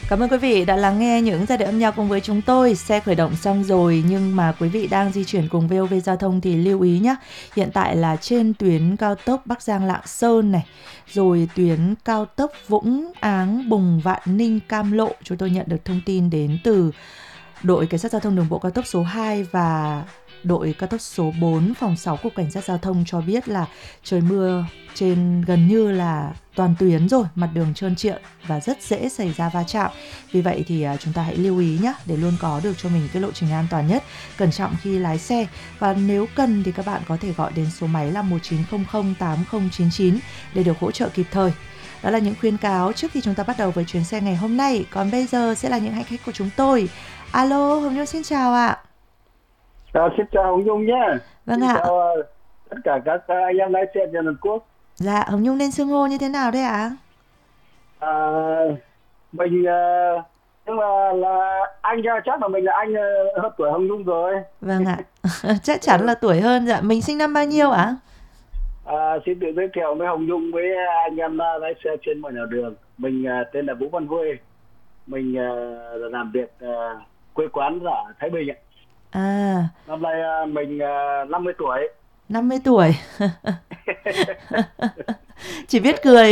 Cảm ơn quý vị đã lắng nghe những giai điệu âm nhạc cùng với chúng tôi. Xe khởi động xong rồi nhưng mà quý vị đang di chuyển cùng VOV Giao thông thì lưu ý nhé. Hiện tại là trên tuyến cao tốc Bắc Giang Lạng Sơn này, rồi tuyến cao tốc Vũng Áng Bùng Vạn Ninh Cam Lộ. Chúng tôi nhận được thông tin đến từ đội Cảnh sát Giao thông đường bộ cao tốc số 2 và đội cao tốc số 4 phòng 6 Cục Cảnh sát Giao thông cho biết là trời mưa trên gần như là toàn tuyến rồi, mặt đường trơn trượt và rất dễ xảy ra va chạm. Vì vậy thì chúng ta hãy lưu ý nhé, để luôn có được cho mình cái lộ trình an toàn nhất, cẩn trọng khi lái xe. Và nếu cần thì các bạn có thể gọi đến số máy là 1900 8099 để được hỗ trợ kịp thời. Đó là những khuyến cáo trước khi chúng ta bắt đầu với chuyến xe ngày hôm nay. Còn bây giờ sẽ là những hành khách của chúng tôi. Alo, Hồng Nhung xin chào ạ. Xin chào Hồng Nhung nhé. Vâng Xin ạ. chào tất cả các anh em lái xe trên toàn quốc. Dạ, Hồng Nhung nên xưng hô như thế nào đấy ạ? Mình nhưng mà là anh chắc là mình là anh hơn tuổi Hồng Nhung rồi. Vâng ạ. Chắc chắn là tuổi hơn. Dạ, mình sinh năm bao nhiêu ạ? Xin tự giới thiệu với Hồng Nhung với anh em lái xe trên mọi nẻo đường. Mình tên là Vũ Văn Huê. Mình làm việc quê quán ở Thái Bình ạ. Năm nay mình 50 tuổi. 50 tuổi. Chỉ biết cười.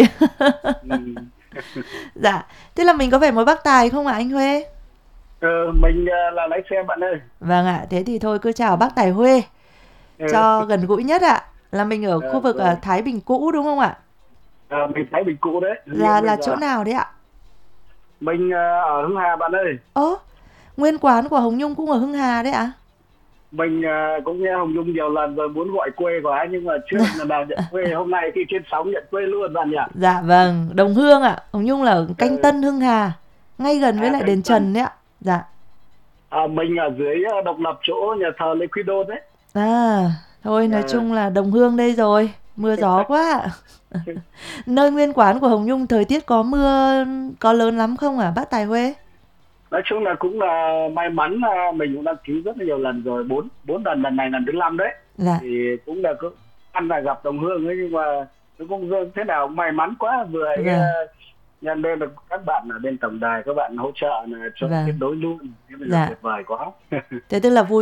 Dạ, thế là mình có phải một bác tài không ạ anh Huê? Mình là lái xe bạn ơi. Vâng ạ, thế thì thôi cứ chào bác Tài Huê cho gần gũi nhất ạ. Là mình ở khu vực Thái Bình cũ đúng không ạ? Mình Thái Bình cũ đấy. Là chỗ nào đấy ạ? Mình ở Hưng Hà bạn ơi. Nguyên quán của Hồng Nhung cũng ở Hưng Hà đấy ạ? Mình cũng nghe Hồng Nhung nhiều lần rồi muốn gọi quê quá nhưng mà chưa lần nào nhận quê. Hôm nay khi trên sóng nhận quê luôn bạn nhỉ? Dạ vâng, Đồng Hương ạ. Hồng Nhung là ở Canh Tân Hưng Hà, ngay gần với lại đền Trần đấy ạ. Dạ. Mình ở dưới độc lập chỗ nhà thờ Lê Quý Đôn đấy. Thôi nói chung là Đồng Hương đây rồi. Mưa gió quá. Nơi nguyên quán của Hồng Nhung thời tiết có mưa có lớn lắm không ạ bác Tài Huê? Nói chung là cũng là may mắn, mình cũng đăng ký rất là nhiều lần rồi, 4 lần, lần này lần thứ 5 đấy. Dạ. Thì cũng là ăn là gặp Đồng Hương ấy, nhưng mà nó cũng thế nào may mắn quá vừa nhận lên được các bạn ở bên tổng đài, các bạn hỗ trợ là cho kết nối luôn. Thế bây giờ tuyệt vời quá. Thế tức là vui